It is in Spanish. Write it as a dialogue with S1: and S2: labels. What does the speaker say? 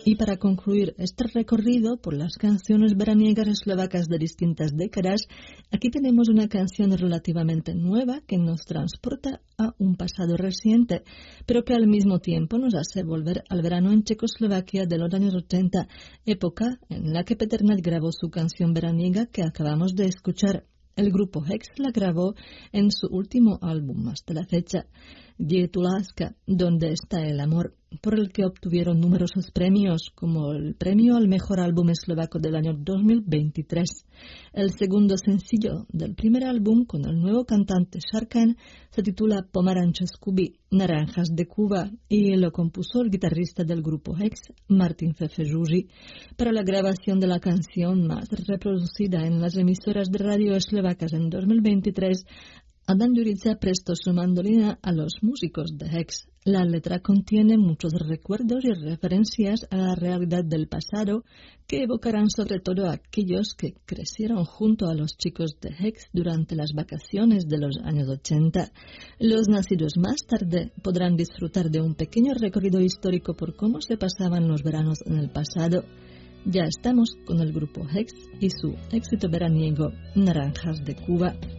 S1: Y para concluir este recorrido por las canciones veraniegas eslovacas de distintas décadas, aquí tenemos una canción relativamente nueva que nos transporta a un pasado reciente, pero que al mismo tiempo nos hace volver al verano en Checoslovaquia de los años 80, época en la que Peter Nať grabó su canción veraniega que acabamos de escuchar. El grupo Hex la grabó en su último álbum hasta la fecha, Gdje tu láska, donde está el amor, por el que obtuvieron numerosos premios, como el premio al mejor álbum eslovaco del año 2023. El segundo sencillo del primer álbum con el nuevo cantante Sharkan se titula Pomaranče z Kuby, Naranjas de Cuba, y lo compuso el guitarrista del grupo Hex, Martin Fefežuži. Para la grabación de la canción más reproducida en las emisoras de radio eslovacas en 2023, Adam Jurica prestó su mandolina a los músicos de Hex. La letra contiene muchos recuerdos y referencias a la realidad del pasado que evocarán sobre todo a aquellos que crecieron junto a los chicos de Hex durante las vacaciones de los años 80. Los nacidos más tarde podrán disfrutar de un pequeño recorrido histórico por cómo se pasaban los veranos en el pasado. Ya estamos con el grupo Hex y su éxito veraniego, Naranjas de Cuba.